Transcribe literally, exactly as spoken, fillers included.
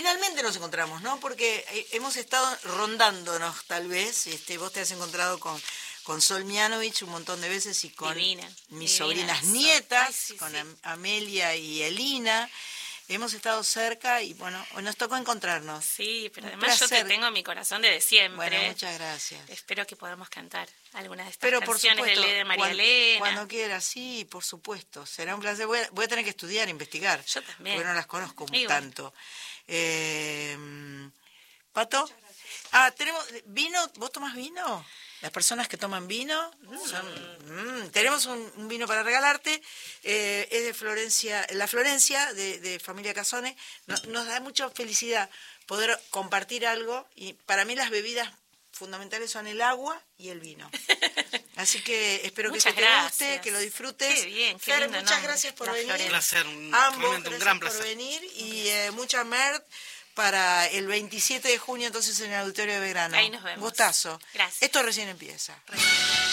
finalmente nos encontramos, ¿no? Porque hemos estado rondándonos, tal vez. Este, vos te has encontrado con, con Sol Mianovich un montón de veces y con Divina, mis divina sobrinas eso. nietas, Ay, sí, con sí. Am- Amelia y Elina. Hemos estado cerca y, bueno, hoy nos tocó encontrarnos. Sí, pero Un además yo placer. te tengo mi corazón desde siempre. Bueno, muchas gracias. Espero que podamos cantar algunas de estas Pero por canciones supuesto, de, de María cuan- Elena. cuando quieras, sí, por supuesto. Será un placer. Voy a, voy a tener que estudiar, investigar. Yo también. Porque no las conozco Y bueno. tanto. Eh, ¿Pato? Ah, tenemos vino. ¿Vos tomás vino? Las personas que toman vino. Son- mm, tenemos un, un vino para regalarte. Eh, es de Florencia, la Florencia, de, de familia Casone. No- nos da mucha felicidad poder compartir algo. Y para mí las bebidas fundamentales son el agua y el vino. Así que espero Muchas que te guste, gracias. que lo disfrutes. Qué bien, qué Fer, lindo muchas nombre, gracias por La venir. Florencia. Un placer, un, Ambos, realmente un gracias gran por placer. venir y eh, mucha merd para el veintisiete de junio entonces en el Auditorio de Belgrano. Ahí nos vemos. Gustazo. Gracias. Esto recién empieza. Recién.